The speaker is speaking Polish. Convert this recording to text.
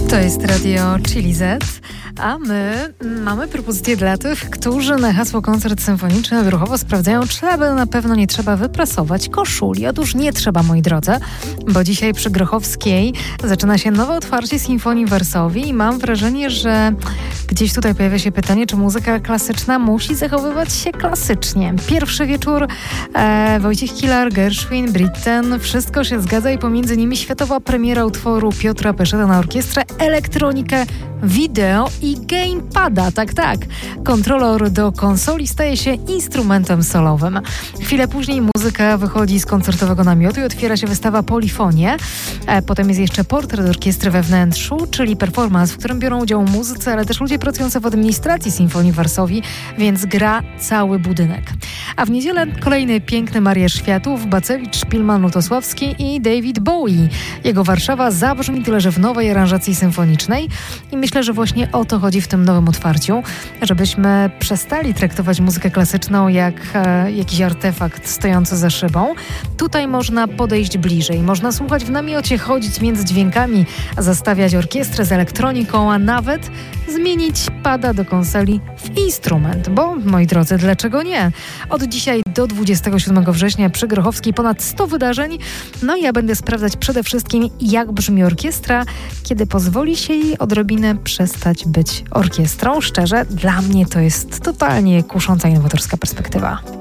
To jest Radio Chili Z, a my mamy propozycję dla tych, którzy na hasło koncert symfoniczny odruchowo sprawdzają, czy na pewno nie trzeba wyprasować koszuli. Otóż nie trzeba, moi drodzy, bo dzisiaj przy Grochowskiej zaczyna się nowe otwarcie Sinfonii Wersowi i mam wrażenie, że gdzieś tutaj pojawia się pytanie, czy muzyka klasyczna musi zachowywać się klasycznie. Pierwszy wieczór Wojciech Kilar, Gershwin, Britten, wszystko się zgadza i pomiędzy nimi światowa premiera utworu Piotra Peszeta na orkiestrę, elektronikę, wideo i gamepada. Tak. Kontroler do konsoli staje się instrumentem solowym. Chwilę później muzyka wychodzi z koncertowego namiotu i otwiera się wystawa Polifonie. Potem jest jeszcze portret orkiestry we wnętrzu, czyli performance, w którym biorą udział muzycy, ale też ludzie pracujący w administracji Sinfonii Wersowi, więc gra cały budynek. A w niedzielę kolejny piękny mariaż światów, Bacewicz, Szpilman, Lutosławski i David Bowie. Jego Warszawa zabrzmi tyle, że w nowej aranżacji symfonicznej i myślę, że właśnie o to chodzi w tym nowym otwarciu, żebyśmy przestali traktować muzykę klasyczną jak jakiś artefakt stojący za szybą. Tutaj można podejść bliżej, można słuchać w namiocie, chodzić między dźwiękami, zastawiać orkiestrę z elektroniką, a nawet zmienić pada do konsoli w instrument, bo moi drodzy, dlaczego nie? Od dzisiaj do 27 września przy Grochowskiej ponad 100 wydarzeń. No i ja będę sprawdzać przede wszystkim, jak brzmi orkiestra, kiedy pozwoli się jej odrobinę przestać być orkiestrą. Szczerze, dla mnie to jest totalnie kusząca i nowatorska perspektywa.